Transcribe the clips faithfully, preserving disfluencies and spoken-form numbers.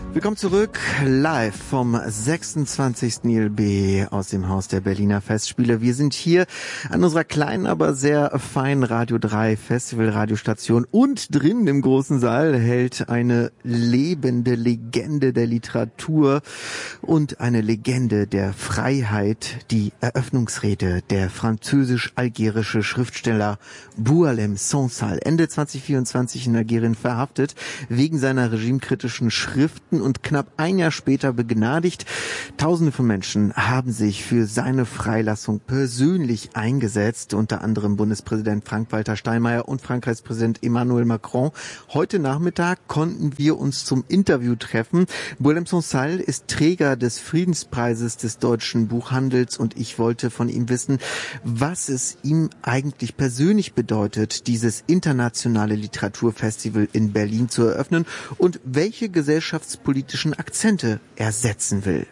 Willkommen zurück, live vom sechsundzwanzigsten I L B aus dem Haus der Berliner Festspiele. Wir sind hier an unserer kleinen, aber sehr feinen Radio drei Festival-Radiostation und drinnen im großen Saal hält eine lebende Legende der Literatur und eine Legende der Freiheit die Eröffnungsrede der französisch-algerische Schriftsteller Boualem Sansal, Ende zwanzig vierundzwanzig in Algerien verhaftet, wegen seiner regimekritischen Schriften und knapp ein Jahr später begnadigt. Tausende von Menschen haben sich für seine Freilassung persönlich eingesetzt, unter anderem Bundespräsident Frank-Walter Steinmeier und Frankreichs Präsident Emmanuel Macron. Heute Nachmittag konnten wir uns zum Interview treffen. Boualem Sansal ist Träger des Friedenspreises des deutschen Buchhandels und ich wollte von ihm wissen, was es ihm eigentlich persönlich bedeutet, dieses internationale Literaturfestival in Berlin zu eröffnen und welche gesellschaftspolitischen Akzente er setzen will.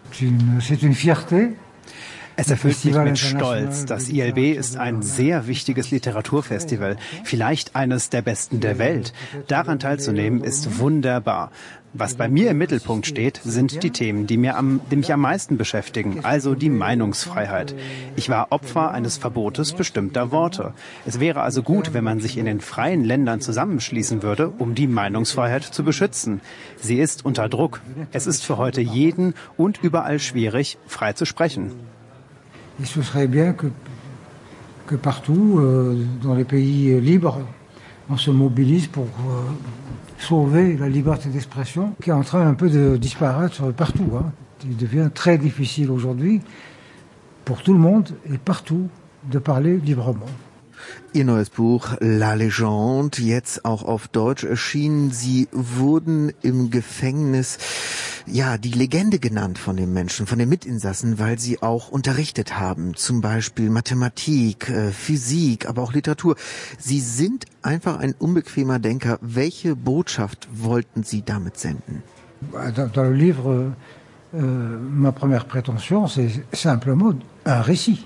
Es erfüllt mich mit Stolz. Das I L B ist ein sehr wichtiges Literaturfestival, vielleicht eines der besten der Welt. Daran teilzunehmen ist wunderbar. Was bei mir im Mittelpunkt steht, sind die Themen, die, mir am, die mich am meisten beschäftigen, also die Meinungsfreiheit. Ich war Opfer eines Verbotes bestimmter Worte. Es wäre also gut, wenn man sich in den freien Ländern zusammenschließen würde, um die Meinungsfreiheit zu beschützen. Sie ist unter Druck. Es ist für heute jeden und überall schwierig, frei zu sprechen. Et ce serait bien que, que partout, euh, dans les pays libres, on se mobilise pour euh, sauver la liberté d'expression, qui est en train un peu de disparaître partout. Hein. Il devient très difficile aujourd'hui pour tout le monde et partout de parler librement. Ihr neues Buch La Légende, jetzt auch auf Deutsch erschienen. Sie wurden im Gefängnis, ja, die Legende genannt von den Menschen, von den Mitinsassen, weil sie auch unterrichtet haben. Zum Beispiel Mathematik, äh, Physik, aber auch Literatur. Sie sind einfach ein unbequemer Denker. Welche Botschaft wollten Sie damit senden? Dans, dans le livre, euh, ma première prétention, c'est simplement un récit.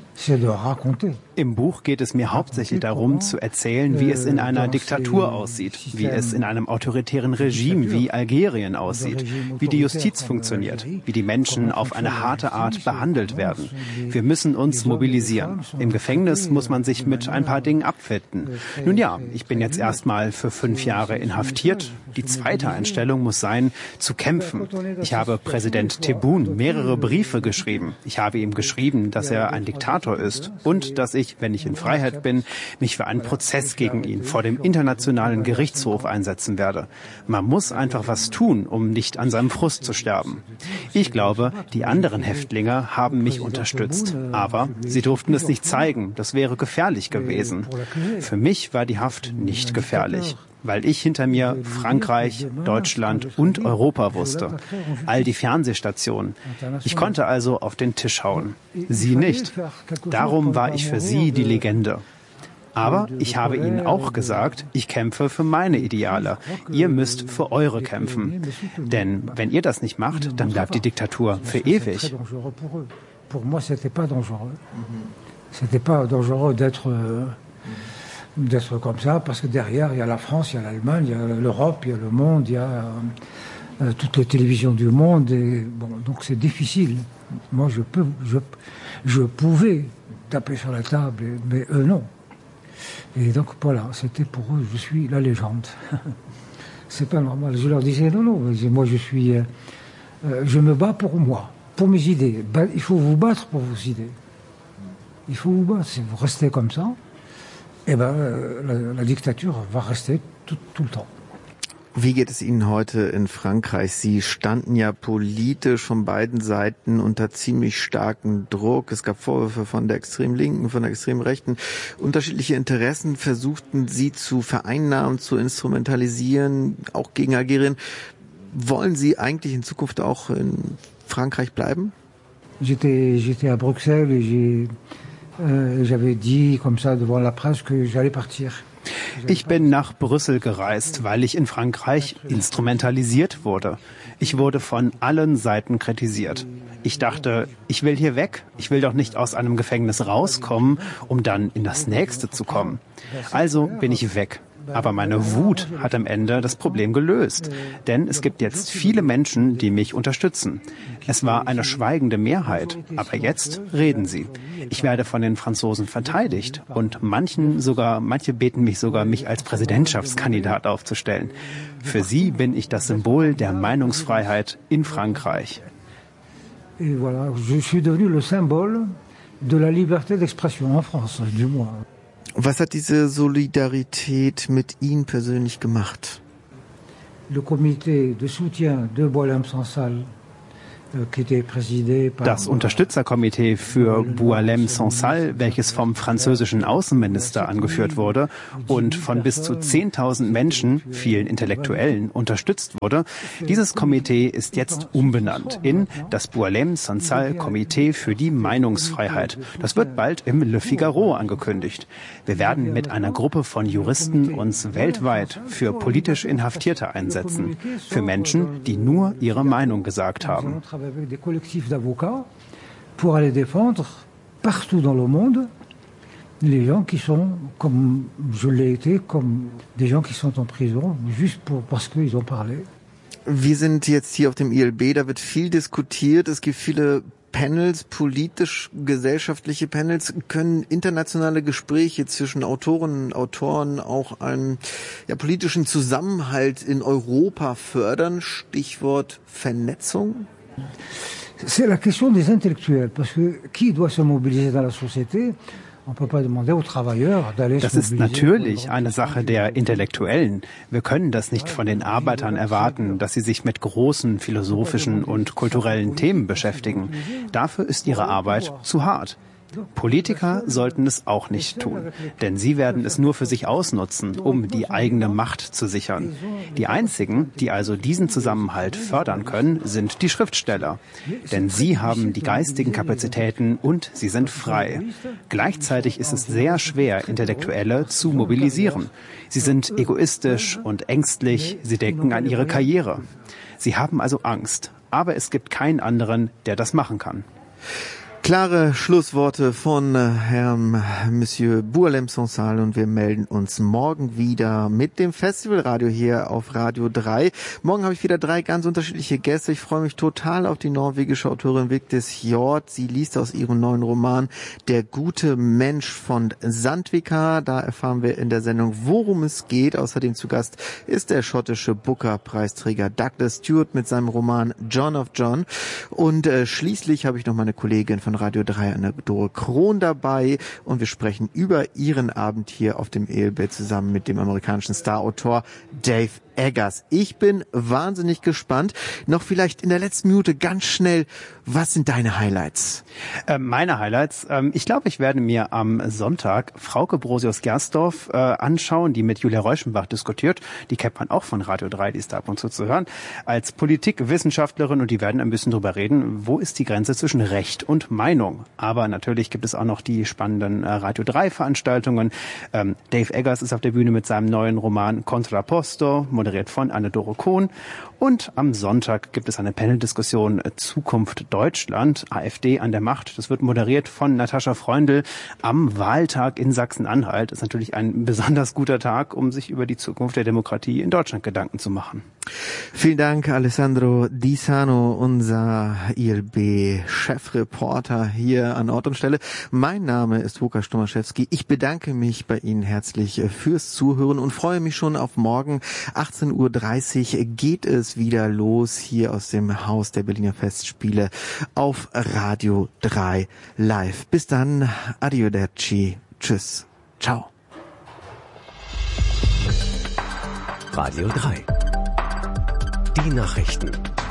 Im Buch geht es mir hauptsächlich darum, zu erzählen, wie es in einer Diktatur aussieht, wie es in einem autoritären Regime wie Algerien aussieht, wie die Justiz funktioniert, wie die Menschen auf eine harte Art behandelt werden. Wir müssen uns mobilisieren. Im Gefängnis muss man sich mit ein paar Dingen abfinden. Nun ja, ich bin jetzt erstmal für fünf Jahre inhaftiert. Die zweite Einstellung muss sein, zu kämpfen. Ich habe Präsident Tebboune mehrere Briefe geschrieben. Ich habe ihm geschrieben, dass er ein Diktator ist und dass ich, wenn ich in Freiheit bin, mich für einen Prozess gegen ihn vor dem Internationalen Gerichtshof einsetzen werde. Man muss einfach was tun, um nicht an seinem Frust zu sterben. Ich glaube, die anderen Häftlinge haben mich unterstützt, aber sie durften es nicht zeigen. Das wäre gefährlich gewesen. Für mich war die Haft nicht gefährlich, weil ich hinter mir Frankreich, Deutschland und Europa wusste. All die Fernsehstationen. Ich konnte also auf den Tisch hauen. Sie nicht. Darum war ich für sie die Legende. Aber ich habe ihnen auch gesagt, ich kämpfe für meine Ideale. Ihr müsst für eure kämpfen. Denn wenn ihr das nicht macht, dann bleibt die Diktatur für ewig. Pour moi, c'était pas dangereux. C'était pas dangereux d'être d'être comme ça, parce que derrière, il y a la France, il y a l'Allemagne, il y a l'Europe, il y a le monde, il y a euh, toutes les télévisions du monde. Et, bon, donc c'est difficile. Moi, je, peux, je, je pouvais taper sur la table, mais eux, non. Et donc, voilà, c'était pour eux, je suis la légende. C'est pas normal. Je leur disais, non, non, moi, je suis... Euh, je me bats pour moi, pour mes idées. Il faut vous battre pour vos idées. Il faut vous battre. Si vous restez comme ça, eh ben, la, la Diktatur va rester tout, tout le temps. Wie geht es Ihnen heute in Frankreich? Sie standen ja politisch von beiden Seiten unter ziemlich starkem Druck. Es gab Vorwürfe von der extremen Linken, von der extremen Rechten. Unterschiedliche Interessen versuchten Sie zu vereinnahmen, zu instrumentalisieren, auch gegen Algerien. Wollen Sie eigentlich in Zukunft auch in Frankreich bleiben? J'étais, j'étais à Bruxelles et j'ai Euh, j'avais dit comme ça devant la presse que j'allais partir. Ich bin nach Brüssel gereist, weil ich in Frankreich instrumentalisiert wurde. Ich wurde von allen Seiten kritisiert. Ich dachte, ich will hier weg. Ich will doch nicht aus einem Gefängnis rauskommen, um dann in das nächste zu kommen. Also bin ich weg. Aber meine Wut hat am Ende das Problem gelöst. Denn es gibt jetzt viele Menschen, die mich unterstützen. Es war eine schweigende Mehrheit. Aber jetzt reden sie. Ich werde von den Franzosen verteidigt. Und manchen sogar, manche beten mich sogar, mich als Präsidentschaftskandidat aufzustellen. Für sie bin ich das Symbol der Meinungsfreiheit in Frankreich. Et voilà, je suis devenu le symbole de la liberté d'expression en France, du moins. Was hat diese Solidarität mit Ihnen persönlich gemacht? Le comité de soutien de Boualem Sansal, Das Unterstützerkomitee für Boualem Sansal, welches vom französischen Außenminister angeführt wurde und von bis zu zehntausend Menschen, vielen Intellektuellen, unterstützt wurde, dieses Komitee ist jetzt umbenannt in das Boualem Sansal Komitee für die Meinungsfreiheit. Das wird bald im Le Figaro angekündigt. Wir werden mit einer Gruppe von Juristen uns weltweit für politisch Inhaftierte einsetzen, für Menschen, die nur ihre Meinung gesagt haben. Avec des collectifs d'avocats pour aller défendre partout dans le monde les gens qui sont, comme je l'ai été, comme des gens qui sont en prison, juste pour, parce qu'ils ont parlé. Wir sind jetzt hier auf dem I L B, da wird viel diskutiert, es gibt viele Panels, politisch-gesellschaftliche Panels. Können internationale Gespräche zwischen Autorinnen und Autoren auch einen ja, politischen Zusammenhalt in Europa fördern? Stichwort Vernetzung? C'est la question des intellectuels, parce que qui doit se mobiliser dans la société? Das ist natürlich eine Sache der Intellektuellen. Wir können das nicht von den Arbeitern erwarten, dass sie sich mit großen philosophischen und kulturellen Themen beschäftigen. Dafür ist ihre Arbeit zu hart. Politiker sollten es auch nicht tun, denn sie werden es nur für sich ausnutzen, um die eigene Macht zu sichern. Die einzigen, die also diesen Zusammenhalt fördern können, sind die Schriftsteller, denn sie haben die geistigen Kapazitäten und sie sind frei. Gleichzeitig ist es sehr schwer, Intellektuelle zu mobilisieren. Sie sind egoistisch und ängstlich, sie denken an ihre Karriere. Sie haben also Angst, aber es gibt keinen anderen, der das machen kann. Klare Schlussworte von Herrn Monsieur Boualem Sansal und wir melden uns morgen wieder mit dem Festivalradio hier auf Radio drei. Morgen habe ich wieder drei ganz unterschiedliche Gäste. Ich freue mich total auf die norwegische Autorin Vigdis Hjorth. Sie liest aus ihrem neuen Roman Der gute Mensch von Sandvika. Da erfahren wir in der Sendung, worum es geht. Außerdem zu Gast ist der schottische Booker-Preisträger Douglas Stewart mit seinem Roman John of John. Und äh, schließlich habe ich noch meine Kollegin von Radio drei, Anne-Dore Krohn, dabei und wir sprechen über ihren Abend hier auf dem E L B zusammen mit dem amerikanischen Starautor Dave Eggers. Ich bin wahnsinnig gespannt. Noch vielleicht in der letzten Minute ganz schnell, was sind deine Highlights? Äh, meine Highlights? Ähm, ich glaube, ich werde mir am Sonntag Frauke Brosius-Gersdorf äh, anschauen, die mit Julia Reuschenbach diskutiert. Die kennt man auch von Radio drei, die ist da ab und zu zu hören. Als Politikwissenschaftlerin und die werden ein bisschen drüber reden, wo ist die Grenze zwischen Recht und Meinung. Aber natürlich gibt es auch noch die spannenden äh, Radio drei Veranstaltungen. Ähm, Dave Eggers ist auf der Bühne mit seinem neuen Roman Contrapposto, moderiert von Anne-Dore Krohn. Und am Sonntag gibt es eine Paneldiskussion Zukunft Deutschland, AfD an der Macht. Das wird moderiert von Natascha Freundl am Wahltag in Sachsen-Anhalt. Das ist natürlich ein besonders guter Tag, um sich über die Zukunft der Demokratie in Deutschland Gedanken zu machen. Vielen Dank, Alessandro Di Sano, unser I L B-Chefreporter hier an Ort und Stelle. Mein Name ist Łukasz Tomaszewski. Ich bedanke mich bei Ihnen herzlich fürs Zuhören und freue mich schon auf morgen. achtzehn Uhr dreißig geht es wieder los hier aus dem Haus der Berliner Festspiele auf Radio drei live. Bis dann, arrivederci, tschüss, ciao. Radio drei. Die Nachrichten.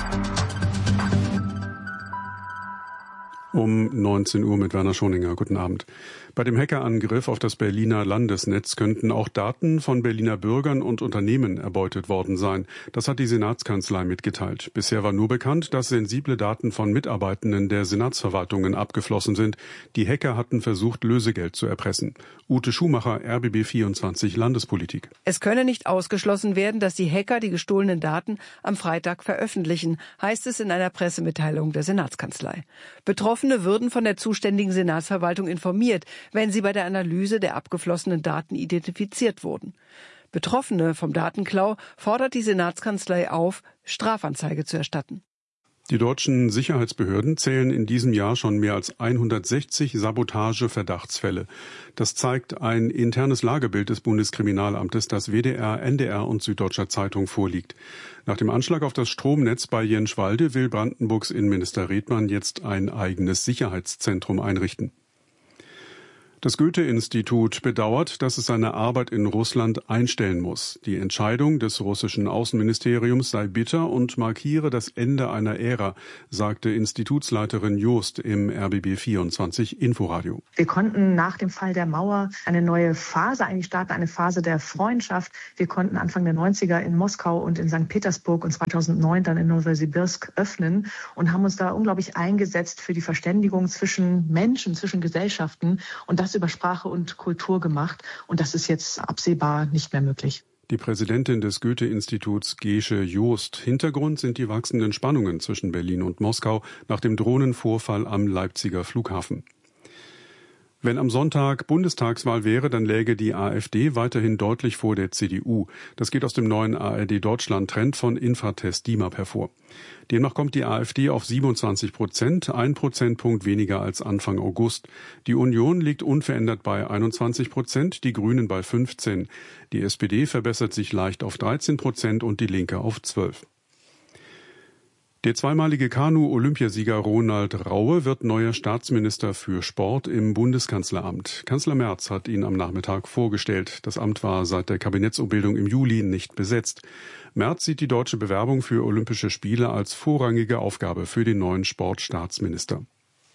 Um neunzehn Uhr mit Werner Schoninger. Guten Abend. Bei dem Hackerangriff auf das Berliner Landesnetz könnten auch Daten von Berliner Bürgern und Unternehmen erbeutet worden sein. Das hat die Senatskanzlei mitgeteilt. Bisher war nur bekannt, dass sensible Daten von Mitarbeitenden der Senatsverwaltungen abgeflossen sind. Die Hacker hatten versucht, Lösegeld zu erpressen. Ute Schumacher, R B B vierundzwanzig Landespolitik. Es könne nicht ausgeschlossen werden, dass die Hacker die gestohlenen Daten am Freitag veröffentlichen, heißt es in einer Pressemitteilung der Senatskanzlei. Betroffene würden von der zuständigen Senatsverwaltung informiert, wenn sie bei der Analyse der abgeflossenen Daten identifiziert wurden. Betroffene vom Datenklau fordert die Senatskanzlei auf, Strafanzeige zu erstatten. Die deutschen Sicherheitsbehörden zählen in diesem Jahr schon mehr als hundertsechzig Sabotage-Verdachtsfälle. Das zeigt ein internes Lagebild des Bundeskriminalamtes, das W D R, N D R und Süddeutscher Zeitung vorliegt. Nach dem Anschlag auf das Stromnetz bei Jenschwalde will Brandenburgs Innenminister Redmann jetzt ein eigenes Sicherheitszentrum einrichten. Das Goethe-Institut bedauert, dass es seine Arbeit in Russland einstellen muss. Die Entscheidung des russischen Außenministeriums sei bitter und markiere das Ende einer Ära, sagte Institutsleiterin Joost im R B B vierundzwanzig Inforadio. Wir konnten nach dem Fall der Mauer eine neue Phase eigentlich starten, eine Phase der Freundschaft. Wir konnten Anfang der neunziger in Moskau und in Sankt Petersburg und zweitausendneun dann in Nowosibirsk öffnen und haben uns da unglaublich eingesetzt für die Verständigung zwischen Menschen, zwischen Gesellschaften und das über Sprache und Kultur gemacht. Und das ist jetzt absehbar nicht mehr möglich. Die Präsidentin des Goethe-Instituts Gesche Joost. Hintergrund sind die wachsenden Spannungen zwischen Berlin und Moskau nach dem Drohnenvorfall am Leipziger Flughafen. Wenn am Sonntag Bundestagswahl wäre, dann läge die AfD weiterhin deutlich vor der C D U. Das geht aus dem neuen A R D-Deutschland-Trend von Infratest D I M A P hervor. Demnach kommt die AfD auf siebenundzwanzig Prozent, ein Prozentpunkt weniger als Anfang August. Die Union liegt unverändert bei einundzwanzig Prozent, die Grünen bei fünfzehn. Die S P D verbessert sich leicht auf dreizehn Prozent und die Linke auf zwölf. Der zweimalige Kanu-Olympiasieger Ronald Raue wird neuer Staatsminister für Sport im Bundeskanzleramt. Kanzler Merz hat ihn am Nachmittag vorgestellt. Das Amt war seit der Kabinettsumbildung im Juli nicht besetzt. Merz sieht die deutsche Bewerbung für Olympische Spiele als vorrangige Aufgabe für den neuen Sportstaatsminister.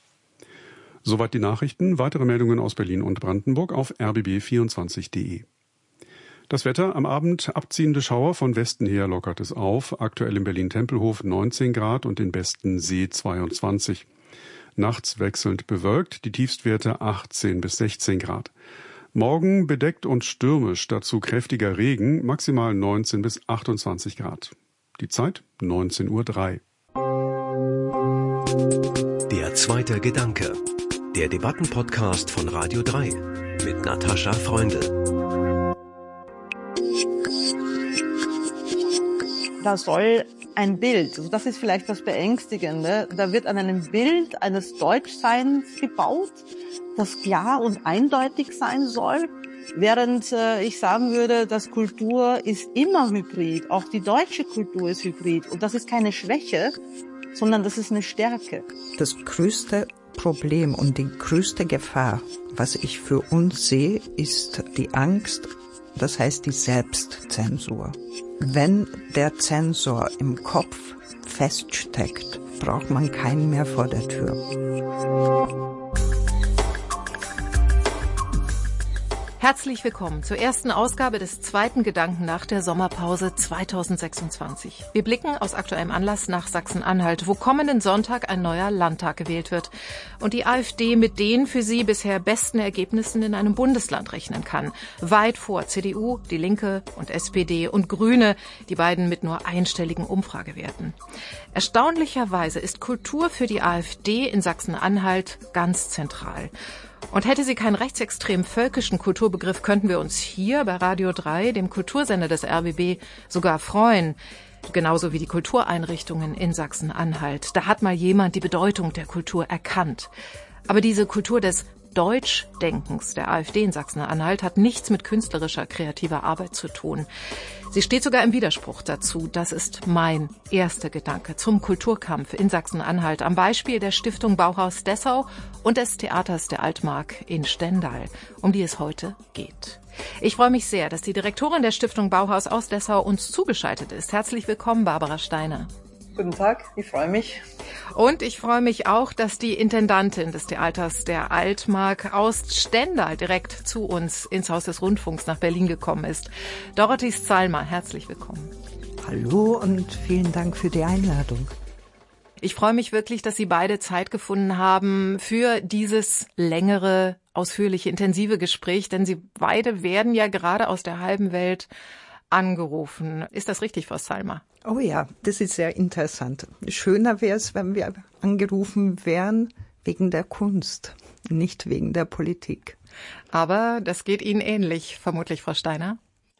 Soweit die Nachrichten. Weitere Meldungen aus Berlin und Brandenburg auf r b b vierundzwanzig punkt de. Das Wetter: am Abend abziehende Schauer, von Westen her lockert es auf. Aktuell in Berlin-Tempelhof neunzehn Grad und in Bestensee zweiundzwanzig. Nachts wechselnd bewölkt, die Tiefstwerte achtzehn bis sechzehn Grad. Morgen bedeckt und stürmisch, dazu kräftiger Regen, maximal neunzehn bis achtundzwanzig Grad. Die Zeit neunzehn Uhr drei. Der zweite Gedanke. Der Debattenpodcast von Radio drei mit Natascha Freundl. Da soll ein Bild, also das ist vielleicht das Beängstigende, da wird an einem Bild eines Deutschseins gebaut, das klar und eindeutig sein soll, während äh, ich sagen würde, dass Kultur ist immer hybrid, auch die deutsche Kultur ist hybrid und das ist keine Schwäche, sondern das ist eine Stärke. Das größte Problem und die größte Gefahr, was ich für uns sehe, ist die Angst, das heißt die Selbstzensur. Wenn der Zensor im Kopf feststeckt, braucht man keinen mehr vor der Tür. Herzlich willkommen zur ersten Ausgabe des zweiten Gedanken nach der Sommerpause zweitausendsechsundzwanzig. Wir blicken aus aktuellem Anlass nach Sachsen-Anhalt, wo kommenden Sonntag ein neuer Landtag gewählt wird und die AfD mit den für sie bisher besten Ergebnissen in einem Bundesland rechnen kann. Weit vor C D U, die Linke und S P D und Grüne, die beiden mit nur einstelligen Umfragewerten. Erstaunlicherweise ist Kultur für die AfD in Sachsen-Anhalt ganz zentral. Und hätte sie keinen rechtsextrem völkischen Kulturbegriff, könnten wir uns hier bei Radio drei, dem Kultursender des R B B, sogar freuen. Genauso wie die Kultureinrichtungen in Sachsen-Anhalt. Da hat mal jemand die Bedeutung der Kultur erkannt. Aber diese Kultur des Deutschdenkens der AfD in Sachsen-Anhalt hat nichts mit künstlerischer, kreativer Arbeit zu tun. Sie steht sogar im Widerspruch dazu. Das ist mein erster Gedanke zum Kulturkampf in Sachsen-Anhalt am Beispiel der Stiftung Bauhaus Dessau und des Theaters der Altmark in Stendal, um die es heute geht. Ich freue mich sehr, dass die Direktorin der Stiftung Bauhaus aus Dessau uns zugeschaltet ist. Herzlich willkommen, Barbara Steiner. Guten Tag, ich freue mich. Und ich freue mich auch, dass die Intendantin des Theaters der Altmark aus Stendal direkt zu uns ins Haus des Rundfunks nach Berlin gekommen ist. Dorothee Szalma, herzlich willkommen. Hallo und vielen Dank für die Einladung. Ich freue mich wirklich, dass Sie beide Zeit gefunden haben für dieses längere, ausführliche, intensive Gespräch, denn Sie beide werden ja gerade aus der halben Welt angerufen. Ist das richtig, Frau Szalma? Oh ja, das ist sehr interessant. Schöner wäre es, wenn wir angerufen wären wegen der Kunst, nicht wegen der Politik. Aber das geht Ihnen ähnlich, vermutlich, Frau Steiner?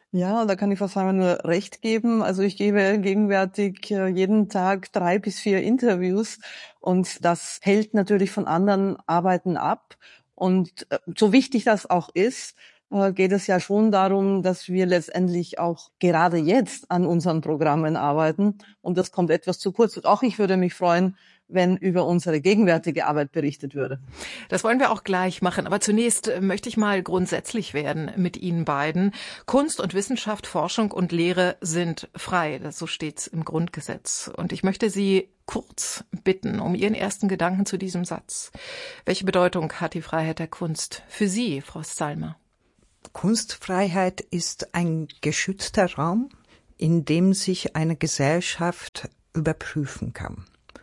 Ja, da kann ich Frau Salmer nur recht geben. Also ich gebe gegenwärtig jeden Tag drei bis vier Interviews und das hält natürlich von anderen Arbeiten ab. Und so wichtig das auch ist, geht es ja schon darum, dass wir letztendlich auch gerade jetzt an unseren Programmen arbeiten. Und das kommt etwas zu kurz. Und auch ich würde mich freuen, wenn über unsere gegenwärtige Arbeit berichtet würde. Das wollen wir auch gleich machen. Aber zunächst möchte ich mal grundsätzlich werden mit Ihnen beiden. Kunst und Wissenschaft, Forschung und Lehre sind frei. So steht's im Grundgesetz. Und ich möchte Sie kurz bitten um Ihren ersten Gedanken zu diesem Satz. Welche Bedeutung hat die Freiheit der Kunst für Sie, Frau Salmer? Kunstfreiheit ist ein geschützter Raum, in dem sich eine Gesellschaft überprüfen kann.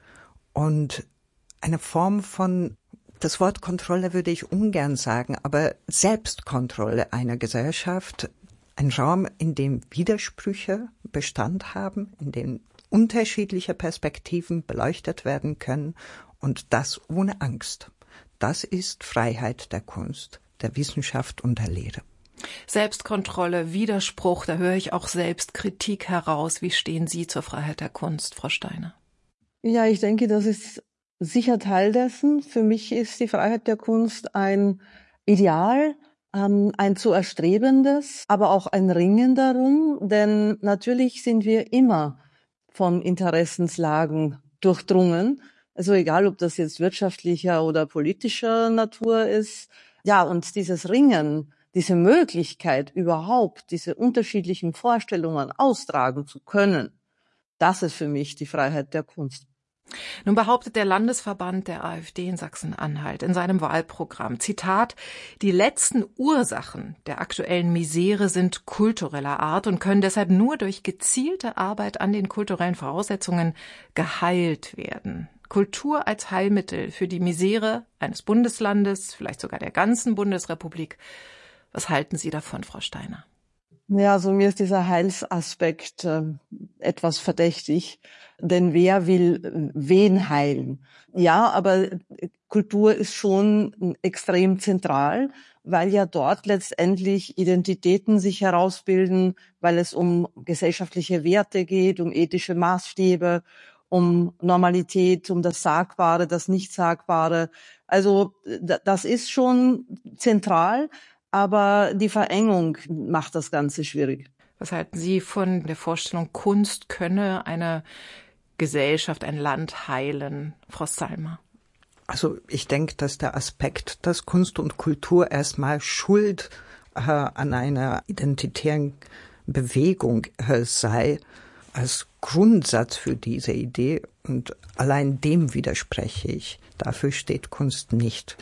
Und eine Form von, das Wort Kontrolle würde ich ungern sagen, aber Selbstkontrolle einer Gesellschaft, ein Raum, in dem Widersprüche Bestand haben, in dem unterschiedliche Perspektiven beleuchtet werden können und das ohne Angst. Das ist Freiheit der Kunst, der Wissenschaft und der Lehre. Selbstkontrolle, Widerspruch, da höre ich auch Selbstkritik heraus. Wie stehen Sie zur Freiheit der Kunst, Frau Steiner? Ja, ich denke, das ist sicher Teil dessen. Für mich ist die Freiheit der Kunst ein Ideal, ähm, ein zu erstrebendes, aber auch ein Ringen darum. Denn natürlich sind wir immer von Interessenslagen durchdrungen. Also egal, ob das jetzt wirtschaftlicher oder politischer Natur ist. Ja, und dieses Ringen, diese Möglichkeit überhaupt, diese unterschiedlichen Vorstellungen austragen zu können, das ist für mich die Freiheit der Kunst. Nun behauptet der Landesverband der AfD in Sachsen-Anhalt in seinem Wahlprogramm, Zitat, die letzten Ursachen der aktuellen Misere sind kultureller Art und können deshalb nur durch gezielte Arbeit an den kulturellen Voraussetzungen geheilt werden. Kultur als Heilmittel für die Misere eines Bundeslandes, vielleicht sogar der ganzen Bundesrepublik. Was halten Sie davon, Frau Steiner? Ja, also mir ist dieser Heilsaspekt äh, etwas verdächtig, denn wer will wen heilen? Ja, aber Kultur ist schon extrem zentral, weil ja dort letztendlich Identitäten sich herausbilden, weil es um gesellschaftliche Werte geht, um ethische Maßstäbe, um Normalität, um das Sagbare, das Nicht-Sagbare. Also das ist schon zentral. Aber die Verengung macht das Ganze schwierig. Was halten Sie von der Vorstellung, Kunst könne eine Gesellschaft, ein Land heilen, Frau Salmer? Also ich denke, dass der Aspekt, dass Kunst und Kultur erstmal Schuld äh, an einer identitären Bewegung äh, sei, als Grundsatz für diese Idee. Und allein dem widerspreche ich. Dafür steht Kunst nicht.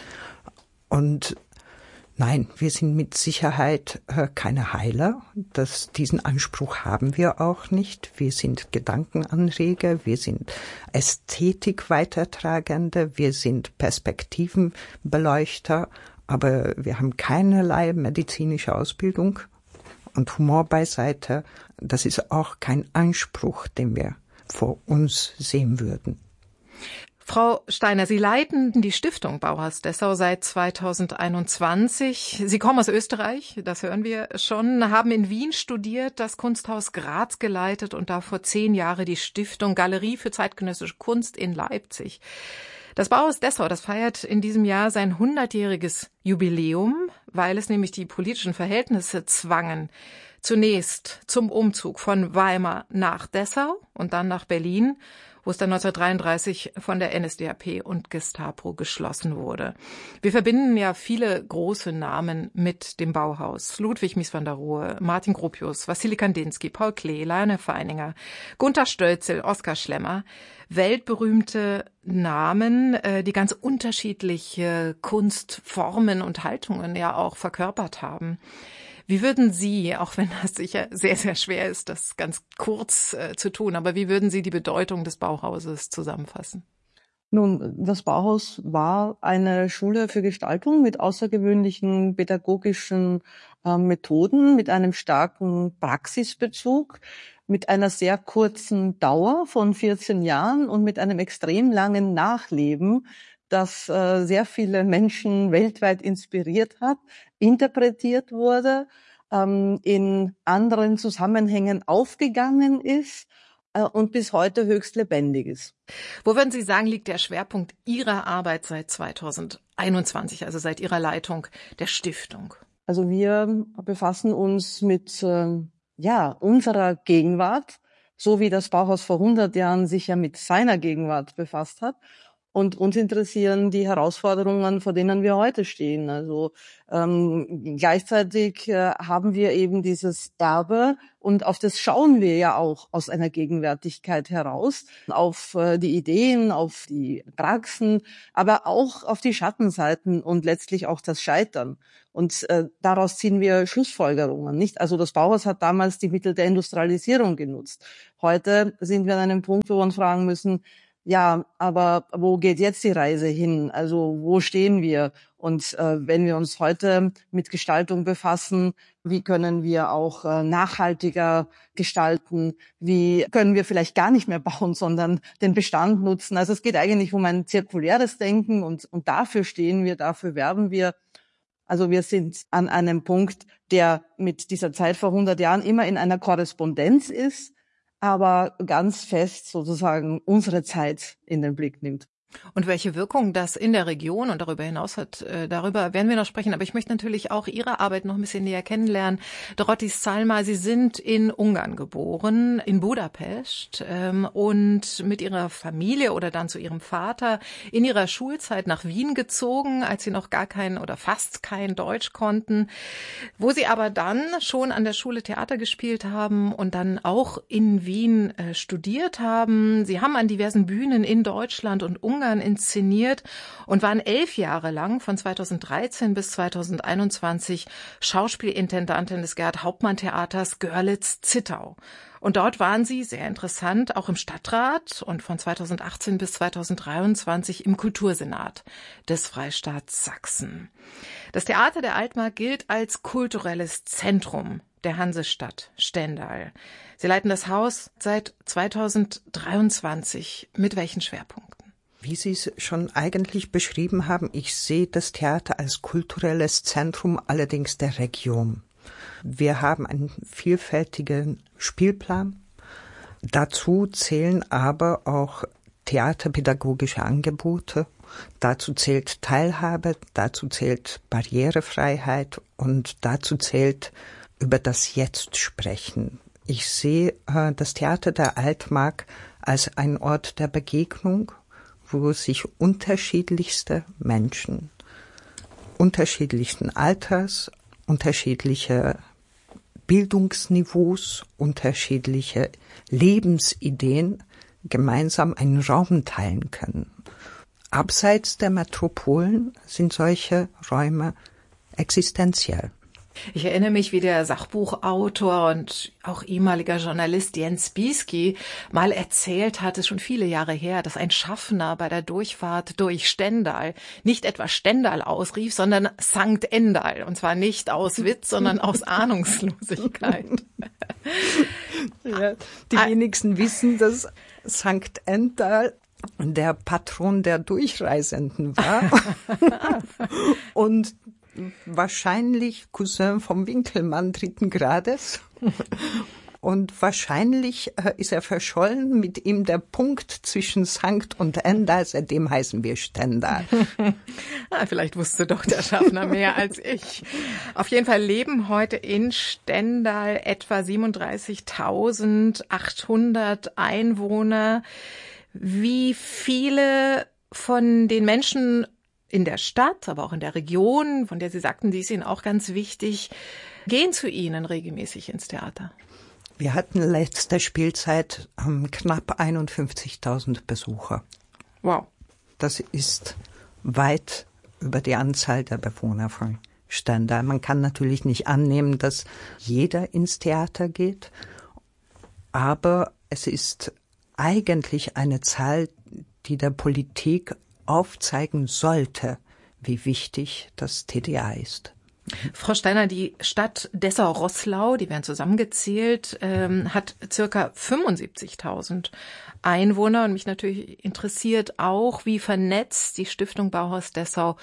Und nein, wir sind mit Sicherheit äh, keine Heiler. Das, diesen Anspruch haben wir auch nicht. Wir sind Gedankenanreger, wir sind Ästhetik-Weitertragende, wir sind Perspektivenbeleuchter, aber wir haben keinerlei medizinische Ausbildung. Und Humor beiseite, das ist auch kein Anspruch, den wir vor uns sehen würden. Frau Steiner, Sie leiten die Stiftung Bauhaus Dessau seit zweitausendeinundzwanzig. Sie kommen aus Österreich, das hören wir schon, haben in Wien studiert, das Kunsthaus Graz geleitet und da vor zehn Jahren die Stiftung Galerie für zeitgenössische Kunst in Leipzig. Das Bauhaus Dessau, das feiert in diesem Jahr sein hundertjähriges Jubiläum, weil es nämlich die politischen Verhältnisse zwangen. Zunächst zum Umzug von Weimar nach Dessau und dann nach Berlin, wo es dann neunzehnhundertdreiunddreißig von der N S D A P und Gestapo geschlossen wurde. Wir verbinden ja viele große Namen mit dem Bauhaus. Ludwig Mies van der Rohe, Martin Gropius, Wassily Kandinsky, Paul Klee, Lionel Feininger, Gunther Stölzl, Oskar Schlemmer. Weltberühmte Namen, die ganz unterschiedliche Kunstformen und Haltungen ja auch verkörpert haben. Wie würden Sie, auch wenn das sicher sehr, sehr schwer ist, das ganz kurz äh, zu tun, aber wie würden Sie die Bedeutung des Bauhauses zusammenfassen? Nun, das Bauhaus war eine Schule für Gestaltung mit außergewöhnlichen pädagogischen äh, Methoden, mit einem starken Praxisbezug, mit einer sehr kurzen Dauer von vierzehn Jahren und mit einem extrem langen Nachleben, das äh, sehr viele Menschen weltweit inspiriert hat, interpretiert wurde, ähm, in anderen Zusammenhängen aufgegangen ist äh, und bis heute höchst lebendig ist. Wo würden Sie sagen, liegt der Schwerpunkt Ihrer Arbeit seit zweitausendeinundzwanzig, also seit Ihrer Leitung der Stiftung? Also wir befassen uns mit äh, ja unserer Gegenwart, so wie das Bauhaus vor hundert Jahren sich ja mit seiner Gegenwart befasst hat. Und uns interessieren die Herausforderungen, vor denen wir heute stehen. Also ähm, gleichzeitig äh, haben wir eben dieses Erbe und auf das schauen wir ja auch aus einer Gegenwärtigkeit heraus, auf äh, die Ideen, auf die Praxen, aber auch auf die Schattenseiten und letztlich auch das Scheitern. Und äh, daraus ziehen wir Schlussfolgerungen, nicht? Also das Bauhaus hat damals die Mittel der Industrialisierung genutzt. Heute sind wir an einem Punkt, wo wir uns fragen müssen, ja, aber wo geht jetzt die Reise hin? Also wo stehen wir? Und äh, wenn wir uns heute mit Gestaltung befassen, wie können wir auch äh, nachhaltiger gestalten? Wie können wir vielleicht gar nicht mehr bauen, sondern den Bestand nutzen? Also es geht eigentlich um ein zirkuläres Denken und, und dafür stehen wir, dafür werben wir. Also wir sind an einem Punkt, der mit dieser Zeit vor hundert Jahren immer in einer Korrespondenz ist, aber ganz fest sozusagen unsere Zeit in den Blick nimmt. Und welche Wirkung das in der Region und darüber hinaus hat, äh, darüber werden wir noch sprechen. Aber ich möchte natürlich auch Ihre Arbeit noch ein bisschen näher kennenlernen. Dorotti Szalma, Sie sind in Ungarn geboren, in Budapest, ähm, und mit Ihrer Familie oder dann zu Ihrem Vater in Ihrer Schulzeit nach Wien gezogen, als Sie noch gar kein oder fast kein Deutsch konnten, wo Sie aber dann schon an der Schule Theater gespielt haben und dann auch in Wien äh, studiert haben. Sie haben an diversen Bühnen in Deutschland und Ungarn inszeniert und waren elf Jahre lang, von zweitausenddreizehn bis zweitausendeinundzwanzig, Schauspielintendantin des Gerhard-Hauptmann-Theaters Görlitz-Zittau. Und dort waren Sie, sehr interessant, auch im Stadtrat und von zweitausendachtzehn bis zweitausenddreiundzwanzig im Kultursenat des Freistaats Sachsen. Das Theater der Altmark gilt als kulturelles Zentrum der Hansestadt Stendal. Sie leiten das Haus seit zweitausenddreiundzwanzig. Mit welchen Schwerpunkten? Wie Sie es schon eigentlich beschrieben haben, ich sehe das Theater als kulturelles Zentrum, allerdings der Region. Wir haben einen vielfältigen Spielplan. Dazu zählen aber auch theaterpädagogische Angebote. Dazu zählt Teilhabe, dazu zählt Barrierefreiheit und dazu zählt über das Jetzt sprechen. Ich sehe äh, das Theater der Altmark als einen Ort der Begegnung, wo sich unterschiedlichste Menschen, unterschiedlichsten Alters, unterschiedliche Bildungsniveaus, unterschiedliche Lebensideen gemeinsam einen Raum teilen können. Abseits der Metropolen sind solche Räume existenziell. Ich erinnere mich, wie der Sachbuchautor und auch ehemaliger Journalist Jens Bieski mal erzählt hat, es ist schon viele Jahre her, dass ein Schaffner bei der Durchfahrt durch Stendal nicht etwa Stendal ausrief, sondern Sankt Endal. Und zwar nicht aus Witz, sondern aus Ahnungslosigkeit. Ja, die wenigsten wissen, dass Sankt Endal der Patron der Durchreisenden war. Und wahrscheinlich Cousin vom Winkelmann dritten Grades. Und wahrscheinlich äh, ist er verschollen, mit ihm der Punkt zwischen Sankt und Endal, seitdem heißen wir Stendal. ah, vielleicht wusste doch der Schaffner mehr als ich. Auf jeden Fall leben heute in Stendal etwa siebenunddreißigtausendachthundert Einwohner. Wie viele von den Menschen in der Stadt, aber auch in der Region, von der Sie sagten, die ist Ihnen auch ganz wichtig, gehen zu Ihnen regelmäßig ins Theater? Wir hatten letzte Spielzeit ähm, knapp einundfünfzigtausend Besucher. Wow. Das ist weit über die Anzahl der Bewohner von Stendal. Man kann natürlich nicht annehmen, dass jeder ins Theater geht, aber es ist eigentlich eine Zahl, die der Politik aufzeigen sollte, wie wichtig das T D A ist. Frau Steiner, die Stadt Dessau-Roßlau, die werden zusammengezählt, ähm, hat circa fünfundsiebzigtausend Einwohner. Und mich natürlich interessiert auch, wie vernetzt die Stiftung Bauhaus Dessau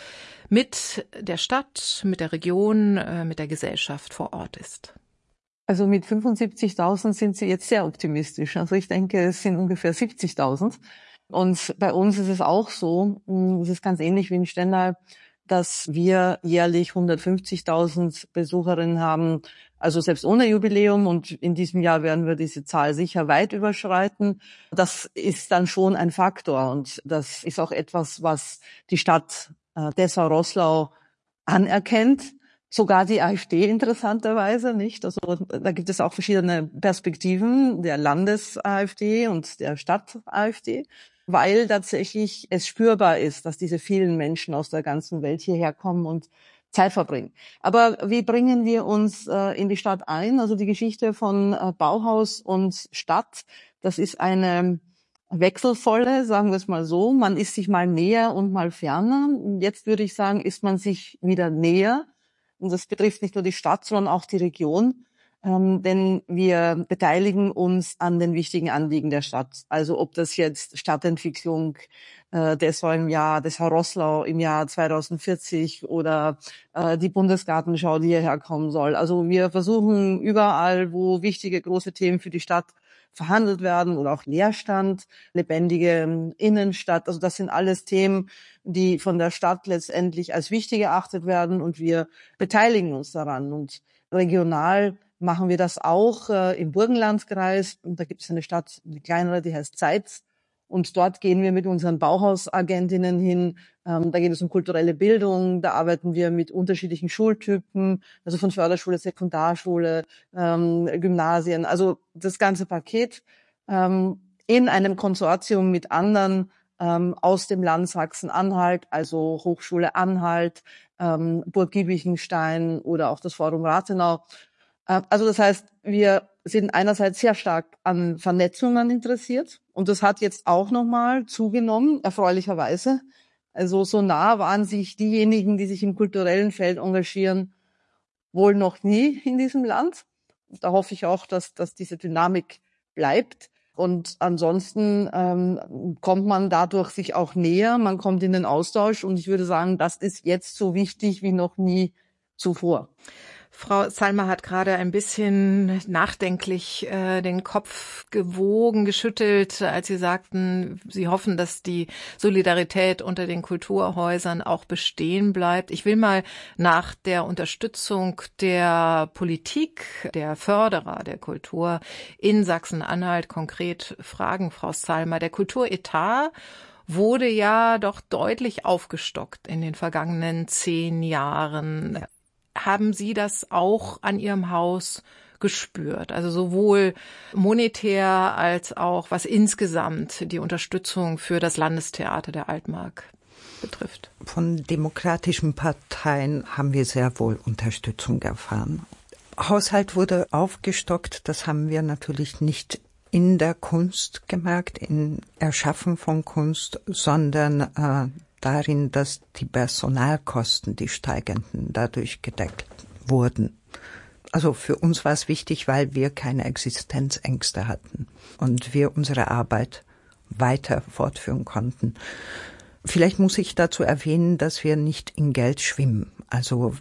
mit der Stadt, mit der Region, äh, mit der Gesellschaft vor Ort ist. Also mit fünfundsiebzigtausend sind Sie jetzt sehr optimistisch. Also ich denke, es sind ungefähr siebzigtausend. Und bei uns ist es auch so, es ist ganz ähnlich wie in Stendal, dass wir jährlich hundertfünfzigtausend Besucherinnen haben, also selbst ohne Jubiläum. Und in diesem Jahr werden wir diese Zahl sicher weit überschreiten. Das ist dann schon ein Faktor. Und das ist auch etwas, was die Stadt Dessau-Roßlau anerkennt. Sogar die AfD interessanterweise, nicht? Also da gibt es auch verschiedene Perspektiven der Landes-AfD und der Stadt-AfD, weil tatsächlich es spürbar ist, dass diese vielen Menschen aus der ganzen Welt hierher kommen und Zeit verbringen. Aber wie bringen wir uns äh, in die Stadt ein? Also die Geschichte von äh, Bauhaus und Stadt, das ist eine wechselvolle, sagen wir es mal so. Man ist sich mal näher und mal ferner. Jetzt würde ich sagen, ist man sich wieder näher. Und das betrifft nicht nur die Stadt, sondern auch die Region. Ähm, denn wir beteiligen uns an den wichtigen Anliegen der Stadt. Also ob das jetzt Stadtentwicklung äh, Dessau im Jahr, Dessau-Roßlau im Jahr zweitausendvierzig oder äh, die Bundesgartenschau, die hierher kommen soll. Also wir versuchen überall, wo wichtige große Themen für die Stadt verhandelt werden oder auch Leerstand, lebendige Innenstadt. Also das sind alles Themen, die von der Stadt letztendlich als wichtig erachtet werden und wir beteiligen uns daran. Und regional machen wir das auch äh, im Burgenlandkreis. Und da gibt es eine Stadt, eine kleinere, die heißt Zeitz. Und dort gehen wir mit unseren Bauhausagentinnen hin. Ähm, da geht es um kulturelle Bildung. Da arbeiten wir mit unterschiedlichen Schultypen, also von Förderschule, Sekundarschule, ähm, Gymnasien. Also das ganze Paket ähm, in einem Konsortium mit anderen ähm, aus dem Land Sachsen-Anhalt, also Hochschule Anhalt, ähm, Burg Giebichenstein oder auch das Forum Rathenau. Äh, also das heißt, wir sind einerseits sehr stark an Vernetzungen interessiert und das hat jetzt auch nochmal zugenommen, erfreulicherweise. Also so nah waren sich diejenigen, die sich im kulturellen Feld engagieren, wohl noch nie in diesem Land. Da hoffe ich auch, dass, dass diese Dynamik bleibt. Und ansonsten ähm, kommt man dadurch sich auch näher, man kommt in den Austausch und ich würde sagen, das ist jetzt so wichtig wie noch nie zuvor. Frau Salma hat gerade ein bisschen nachdenklich äh, den Kopf gewogen, geschüttelt, als Sie sagten, Sie hoffen, dass die Solidarität unter den Kulturhäusern auch bestehen bleibt. Ich will mal nach der Unterstützung der Politik, der Förderer der Kultur in Sachsen-Anhalt konkret fragen, Frau Salma. Der Kulturetat wurde ja doch deutlich aufgestockt in den vergangenen zehn Jahren. Haben Sie das auch an Ihrem Haus gespürt? Also sowohl monetär als auch was insgesamt die Unterstützung für das Landestheater der Altmark betrifft. Von demokratischen Parteien haben wir sehr wohl Unterstützung erfahren. Haushalt wurde aufgestockt, das haben wir natürlich nicht in der Kunst gemerkt, im Erschaffen von Kunst, sondern äh, darin, dass die Personalkosten, die steigenden, dadurch gedeckt wurden. Also für uns war es wichtig, weil wir keine Existenzängste hatten und wir unsere Arbeit weiter fortführen konnten. Vielleicht muss ich dazu erwähnen, dass wir nicht in Geld schwimmen. Also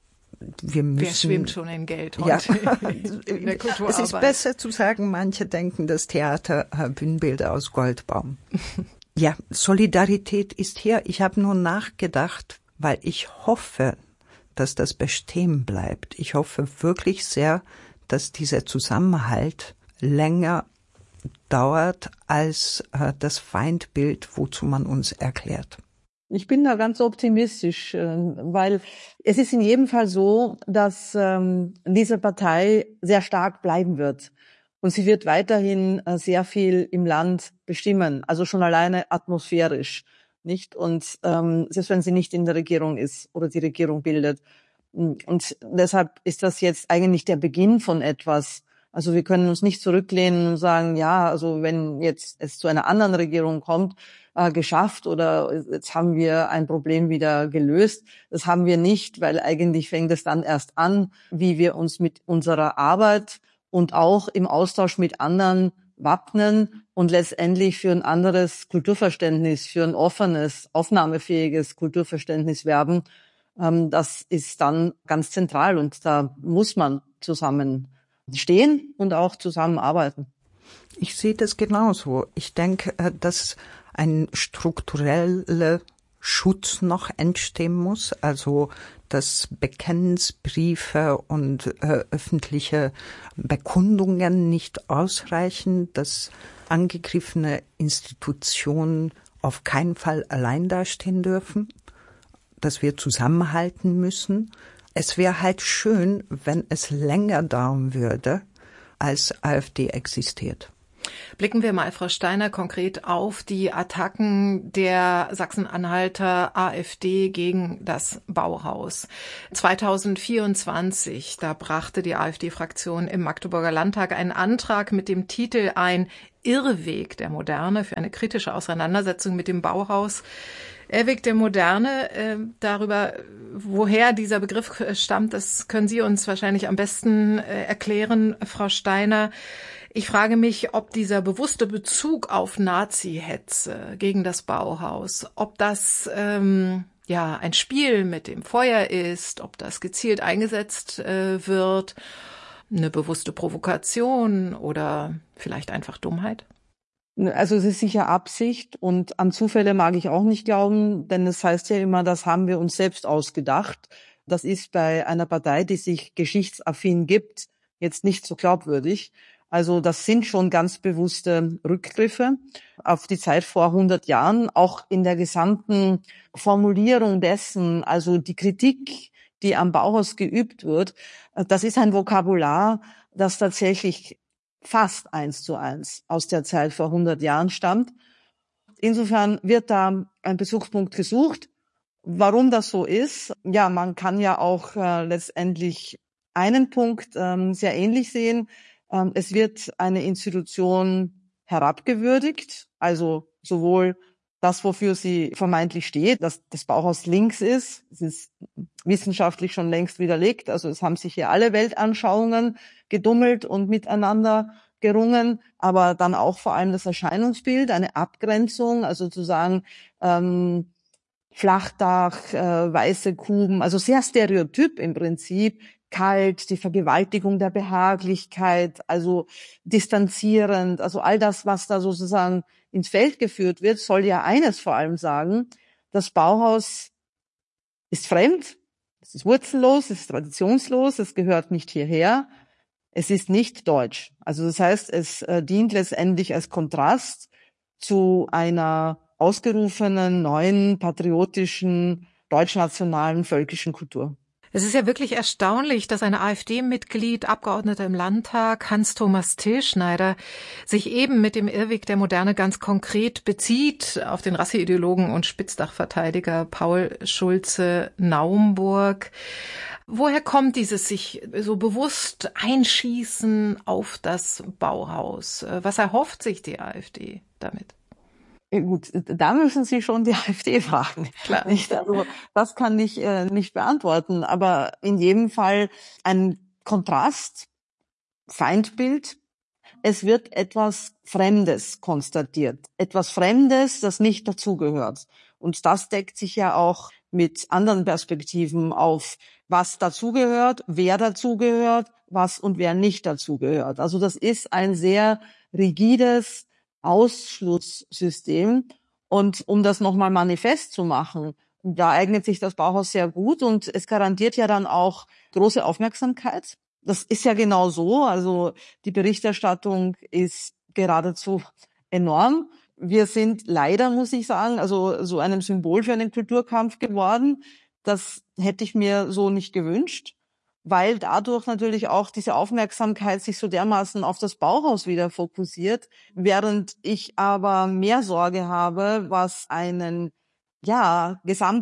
wir müssen. Wer schwimmt schon in Geld heute ja, in der Kulturarbeit? Es ist besser zu sagen, manche denken, das Theater Bühnenbilder aus Gold bauen. Ja, Solidarität ist hier. Ich habe nur nachgedacht, weil ich hoffe, dass das bestehen bleibt. Ich hoffe wirklich sehr, dass dieser Zusammenhalt länger dauert als äh, das Feindbild, wozu man uns erklärt. Ich bin da ganz optimistisch, weil es ist in jedem Fall so, dass ähm, diese Partei sehr stark bleiben wird. Und sie wird weiterhin sehr viel im Land bestimmen, also schon alleine atmosphärisch, nicht? Und ähm, selbst wenn sie nicht in der Regierung ist oder die Regierung bildet. Und deshalb ist das jetzt eigentlich der Beginn von etwas, Also wir können uns nicht zurücklehnen und sagen, ja, also wenn jetzt es zu einer anderen Regierung kommt, äh, geschafft oder jetzt haben wir ein Problem wieder gelöst. Das haben wir nicht, weil eigentlich fängt es dann erst an, wie wir uns mit unserer Arbeit und auch im Austausch mit anderen wappnen und letztendlich für ein anderes Kulturverständnis, für ein offenes, aufnahmefähiges Kulturverständnis werben. Ähm, das ist dann ganz zentral und da muss man zusammen stehen und auch zusammenarbeiten. Ich sehe das genauso. Ich denke, dass ein struktureller Schutz noch entstehen muss, also dass Bekenntnisbriefe und äh, öffentliche Bekundungen nicht ausreichen, dass angegriffene Institutionen auf keinen Fall allein dastehen dürfen, dass wir zusammenhalten müssen. Es wäre halt schön, wenn es länger dauern würde, als AfD existiert. Blicken wir mal, Frau Steiner, konkret auf die Attacken der Sachsen-Anhalter AfD gegen das Bauhaus. zweitausendvierundzwanzig, da brachte die AfD-Fraktion im Magdeburger Landtag einen Antrag mit dem Titel Ein Irrweg der Moderne für eine kritische Auseinandersetzung mit dem Bauhaus. Irrweg der Moderne, äh, darüber, woher dieser Begriff stammt, das können Sie uns wahrscheinlich am besten äh, erklären, Frau Steiner. Ich frage mich, ob dieser bewusste Bezug auf Nazi-Hetze gegen das Bauhaus, ob das ähm, ja ein Spiel mit dem Feuer ist, ob das gezielt eingesetzt äh, wird, eine bewusste Provokation oder vielleicht einfach Dummheit? Also es ist sicher Absicht und an Zufälle mag ich auch nicht glauben, denn es heißt ja immer, das haben wir uns selbst ausgedacht. Das ist bei einer Partei, die sich geschichtsaffin gibt, jetzt nicht so glaubwürdig. Also das sind schon ganz bewusste Rückgriffe auf die Zeit vor hundert Jahren, auch in der gesamten Formulierung dessen, also die Kritik, die am Bauhaus geübt wird, das ist ein Vokabular, das tatsächlich fast eins zu eins aus der Zeit vor hundert Jahren stammt. Insofern wird da ein Bezugspunkt gesucht. Warum das so ist? Ja, man kann ja auch äh, letztendlich einen Punkt ähm, sehr ähnlich sehen. Ähm, es wird eine Institution herabgewürdigt, also sowohl das, wofür sie vermeintlich steht, dass das Bauhaus links ist. Es ist wissenschaftlich schon längst widerlegt. Also es haben sich hier alle Weltanschauungen gedummelt und miteinander gerungen, aber dann auch vor allem das Erscheinungsbild, eine Abgrenzung, also zu sagen, ähm, Flachdach, äh, weiße Kuben, also sehr stereotyp im Prinzip, kalt, die Vergewaltigung der Behaglichkeit, also distanzierend, also all das, was da sozusagen ins Feld geführt wird, soll ja eines vor allem sagen: Das Bauhaus ist fremd, es ist wurzellos, es ist traditionslos, es gehört nicht hierher, es ist nicht deutsch. Also das heißt, es äh, dient letztendlich als Kontrast zu einer ausgerufenen, neuen, patriotischen, deutschnationalen, völkischen Kultur. Es ist ja wirklich erstaunlich, dass ein AfD-Mitglied, Abgeordneter im Landtag, Hans-Thomas Tillschneider, sich eben mit dem Irrweg der Moderne ganz konkret bezieht auf den Rasseideologen und Spitzdachverteidiger Paul Schulze-Naumburg. Woher kommt dieses sich so bewusst einschießen auf das Bauhaus? Was erhofft sich die AfD damit? Gut, da müssen Sie schon die AfD fragen. Klar. Nicht? Also, das kann ich äh, nicht beantworten, aber in jedem Fall ein Kontrast, Feindbild. Es wird etwas Fremdes konstatiert, etwas Fremdes, das nicht dazugehört. Und das deckt sich ja auch mit anderen Perspektiven auf, was dazugehört, wer dazugehört, was und wer nicht dazugehört. Also das ist ein sehr rigides Ausschlusssystem. Und um das nochmal manifest zu machen, da eignet sich das Bauhaus sehr gut und es garantiert ja dann auch große Aufmerksamkeit. Das ist ja genau so. Also die Berichterstattung ist geradezu enorm. Wir sind leider, muss ich sagen, also so einem Symbol für einen Kulturkampf geworden. Das hätte ich mir so nicht gewünscht, weil dadurch natürlich auch diese Aufmerksamkeit sich so dermaßen auf das Bauhaus wieder fokussiert, während ich aber mehr Sorge habe, was einen ja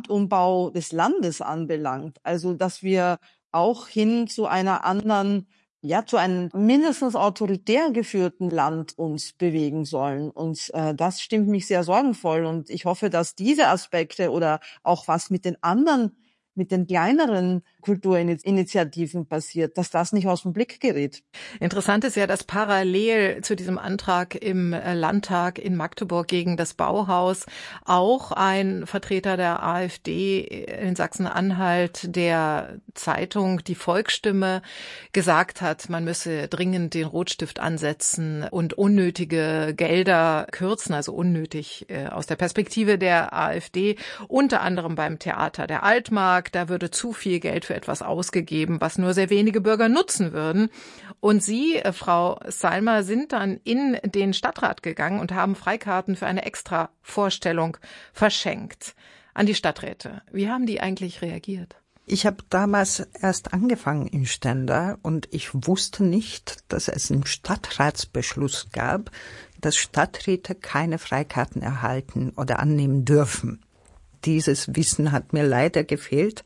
Gesamtumbau des Landes anbelangt. Also dass wir auch hin zu einer anderen ja zu einem mindestens autoritär geführten Land uns bewegen sollen. Und äh, das stimmt mich sehr sorgenvoll. Und ich hoffe, dass diese Aspekte oder auch was mit den anderen, mit den kleineren Kulturinitiativen passiert, dass das nicht aus dem Blick gerät. Interessant ist ja, dass parallel zu diesem Antrag im Landtag in Magdeburg gegen das Bauhaus auch ein Vertreter der AfD in Sachsen-Anhalt der Zeitung Die Volksstimme gesagt hat, man müsse dringend den Rotstift ansetzen und unnötige Gelder kürzen, also unnötig aus der Perspektive der AfD, unter anderem beim Theater der Altmark. Da würde zu viel Geld für etwas ausgegeben, was nur sehr wenige Bürger nutzen würden. Und Sie, Frau Salmer, sind dann in den Stadtrat gegangen und haben Freikarten für eine Extra-Vorstellung verschenkt an die Stadträte. Wie haben die eigentlich reagiert? Ich habe damals erst angefangen in Stendal und ich wusste nicht, dass es einen Stadtratsbeschluss gab, dass Stadträte keine Freikarten erhalten oder annehmen dürfen. Dieses Wissen hat mir leider gefehlt.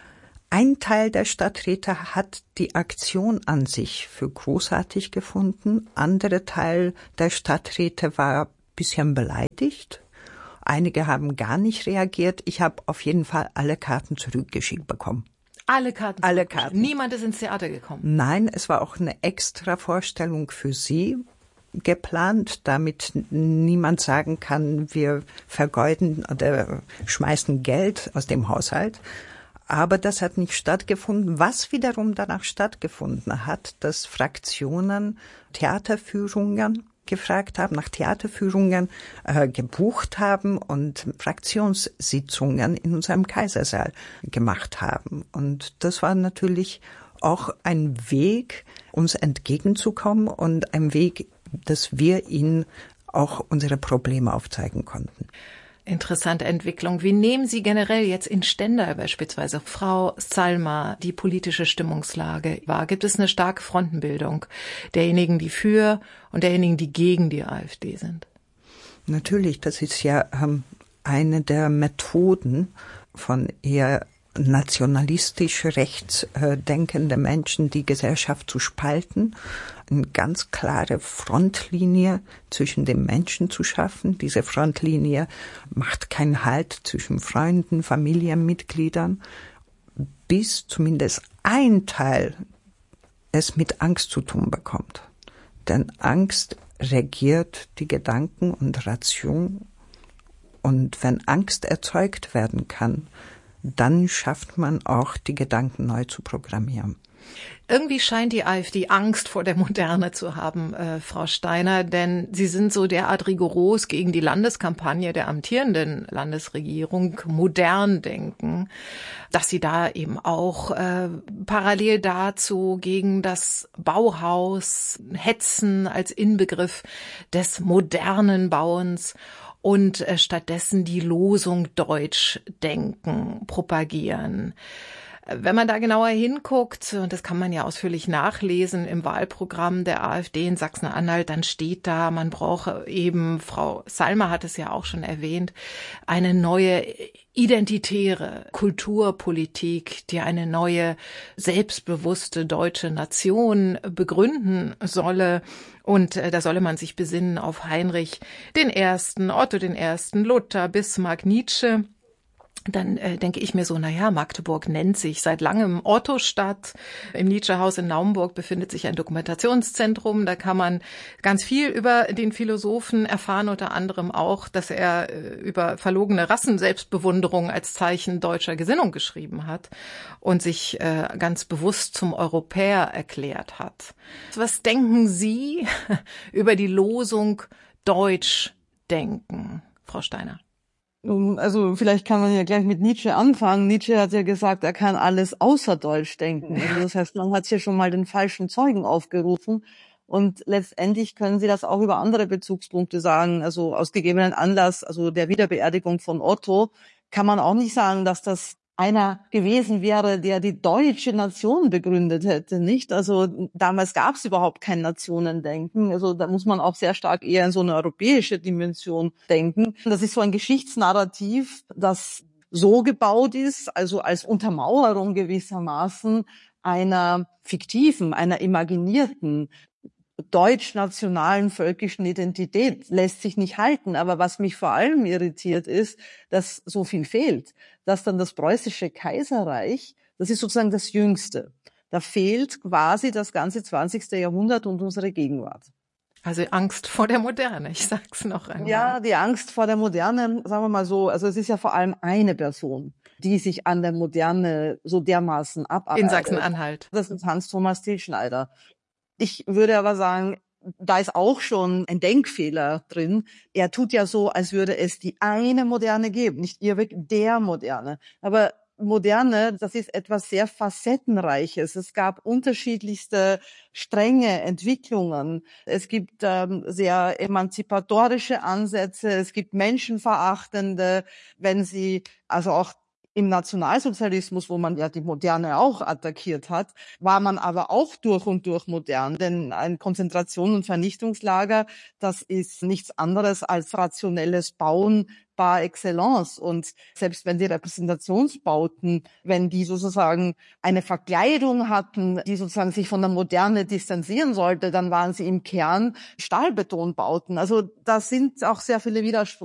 Ein Teil der Stadträte hat die Aktion an sich für großartig gefunden. Andere Teil der Stadträte war ein bisschen beleidigt. Einige haben gar nicht reagiert. Ich habe auf jeden Fall alle Karten zurückgeschickt bekommen. Alle Karten? Alle Karten. Niemand ist ins Theater gekommen? Nein, es war auch eine extra Vorstellung für Sie geplant, damit niemand sagen kann, wir vergeuden oder schmeißen Geld aus dem Haushalt. Aber das hat nicht stattgefunden. Was wiederum danach stattgefunden hat, dass Fraktionen Theaterführungen gefragt haben, nach Theaterführungen äh, gebucht haben und Fraktionssitzungen in unserem Kaisersaal gemacht haben. Und das war natürlich auch ein Weg, uns entgegenzukommen und ein Weg, dass wir ihnen auch unsere Probleme aufzeigen konnten. Interessante Entwicklung. Wie nehmen Sie generell jetzt in Stendal beispielsweise, Frau Salmer, die politische Stimmungslage wahr? Gibt es eine starke Frontenbildung derjenigen, die für und derjenigen, die gegen die AfD sind? Natürlich, das ist ja ähm, eine der Methoden von eher nationalistisch rechts äh, denkende Menschen, die Gesellschaft zu spalten, eine ganz klare Frontlinie zwischen den Menschen zu schaffen. Diese Frontlinie macht keinen Halt zwischen Freunden, Familienmitgliedern, bis zumindest ein Teil es mit Angst zu tun bekommt. Denn Angst regiert die Gedanken und Ration. Und wenn Angst erzeugt werden kann, dann schafft man auch, die Gedanken neu zu programmieren. Irgendwie scheint die AfD Angst vor der Moderne zu haben, äh, Frau Steiner, denn Sie sind so derart rigoros gegen die Landeskampagne der amtierenden Landesregierung, modern denken, dass Sie da eben auch äh, parallel dazu gegen das Bauhaus hetzen als Inbegriff des modernen Bauens und äh, stattdessen die Losung Deutsch denken propagieren. Wenn man da genauer hinguckt, und das kann man ja ausführlich nachlesen im Wahlprogramm der AfD in Sachsen-Anhalt, dann steht da, man brauche eben, Frau Salmer hat es ja auch schon erwähnt, eine neue identitäre Kulturpolitik, die eine neue, selbstbewusste deutsche Nation begründen solle. Und äh, da solle man sich besinnen auf Heinrich den Ersten, Otto den Ersten, Luther, Bismarck, Nietzsche. Dann äh, denke ich mir so, na ja, Magdeburg nennt sich seit langem Otto-Stadt. Im Nietzsche-Haus in Naumburg befindet sich ein Dokumentationszentrum. Da kann man ganz viel über den Philosophen erfahren, unter anderem auch, dass er äh, über verlogene Rassenselbstbewunderung als Zeichen deutscher Gesinnung geschrieben hat und sich äh, ganz bewusst zum Europäer erklärt hat. Was denken Sie über die Losung Deutsch denken, Frau Steiner? Also vielleicht kann man ja gleich mit Nietzsche anfangen. Nietzsche hat ja gesagt, er kann alles außer Deutsch denken. Also das heißt, man hat hier schon mal den falschen Zeugen aufgerufen. Und letztendlich können Sie das auch über andere Bezugspunkte sagen. Also aus gegebenen Anlass, also der Wiederbeerdigung von Otto, kann man auch nicht sagen, dass das einer gewesen wäre, der die deutsche Nation begründet hätte, nicht? Also damals gab es überhaupt kein Nationendenken. Also da muss man auch sehr stark eher in so eine europäische Dimension denken. Das ist so ein Geschichtsnarrativ, das so gebaut ist, also als Untermauerung gewissermaßen einer fiktiven, einer imaginierten deutsch-nationalen völkischen Identität lässt sich nicht halten. Aber was mich vor allem irritiert ist, dass so viel fehlt, dass dann das preußische Kaiserreich, das ist sozusagen das Jüngste. Da fehlt quasi das ganze zwanzigste Jahrhundert und unsere Gegenwart. Also Angst vor der Moderne, ich sag's noch einmal. Ja, die Angst vor der Moderne, sagen wir mal so, also es ist ja vor allem eine Person, die sich an der Moderne so dermaßen abarbeitet. In Sachsen-Anhalt. Das ist Hans-Thomas Tilschneider. Ich würde aber sagen, da ist auch schon ein Denkfehler drin. Er tut ja so, als würde es die eine Moderne geben, nicht Irrweg, der Moderne. Aber Moderne, das ist etwas sehr Facettenreiches. Es gab unterschiedlichste strenge Entwicklungen. Es gibt ähm, sehr emanzipatorische Ansätze. Es gibt menschenverachtende, wenn sie also auch im Nationalsozialismus, wo man ja die Moderne auch attackiert hat, war man aber auch durch und durch modern. Denn ein Konzentration- und Vernichtungslager, das ist nichts anderes als rationelles Bauen par excellence. Und selbst wenn die Repräsentationsbauten, wenn die sozusagen eine Verkleidung hatten, die sozusagen sich von der Moderne distanzieren sollte, dann waren sie im Kern Stahlbetonbauten. Also da sind auch sehr viele Widersprüche.